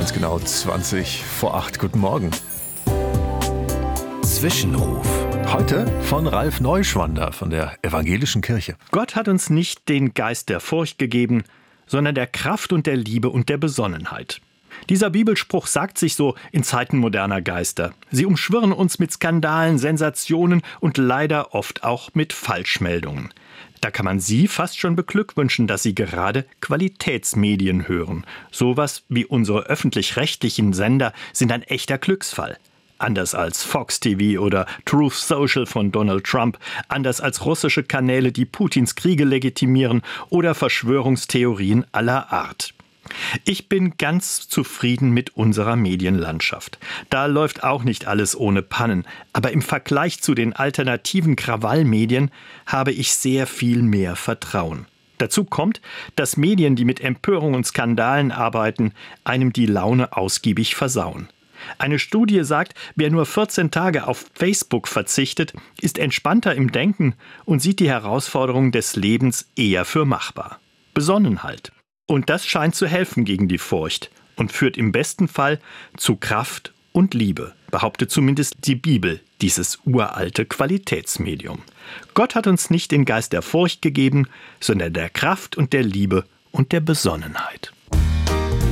Ganz genau 20 vor 8. Guten Morgen. Zwischenruf. Heute von Ralf Neuschwander von der Evangelischen Kirche. Gott hat uns nicht den Geist der Furcht gegeben, sondern der Kraft und der Liebe und der Besonnenheit. Dieser Bibelspruch sagt sich so in Zeiten moderner Geister. Sie umschwirren uns mit Skandalen, Sensationen und leider oft auch mit Falschmeldungen. Da kann man Sie fast schon beglückwünschen, dass Sie gerade Qualitätsmedien hören. Sowas wie unsere öffentlich-rechtlichen Sender sind ein echter Glücksfall. Anders als Fox TV oder Truth Social von Donald Trump, anders als russische Kanäle, die Putins Kriege legitimieren oder Verschwörungstheorien aller Art. Ich bin ganz zufrieden mit unserer Medienlandschaft. Da läuft auch nicht alles ohne Pannen, aber im Vergleich zu den alternativen Krawallmedien habe ich sehr viel mehr Vertrauen. Dazu kommt, dass Medien, die mit Empörung und Skandalen arbeiten, einem die Laune ausgiebig versauen. Eine Studie sagt, wer nur 14 Tage auf Facebook verzichtet, ist entspannter im Denken und sieht die Herausforderungen des Lebens eher für machbar. Besonnenheit. Und das scheint zu helfen gegen die Furcht und führt im besten Fall zu Kraft und Liebe, behauptet zumindest die Bibel, dieses uralte Qualitätsmedium. Gott hat uns nicht den Geist der Furcht gegeben, sondern der Kraft und der Liebe und der Besonnenheit.